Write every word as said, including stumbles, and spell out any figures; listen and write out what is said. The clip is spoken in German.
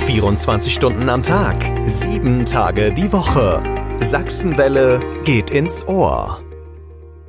vierundzwanzig Stunden am Tag, sieben Tage die Woche. Sachsenwelle geht ins Ohr.